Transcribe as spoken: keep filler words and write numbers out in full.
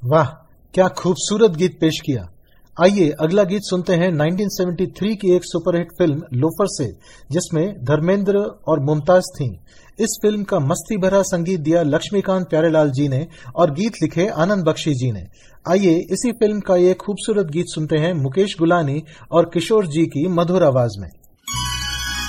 वाह, क्या खूबसूरत गीत पेश किया। आइए अगला गीत सुनते हैं उन्नीस सौ तिहत्तर की एक सुपरहिट फिल्म लोफर से, जिसमें धर्मेंद्र और मुमताज थीं। इस फिल्म का मस्ती भरा संगीत दिया लक्ष्मीकांत प्यारेलाल जी ने और गीत लिखे आनंद बख्शी जी ने। आइए इसी फिल्म का एक खूबसूरत गीत सुनते हैं मुकेश गुलानी और किशोर जी की मधुर आवाज में।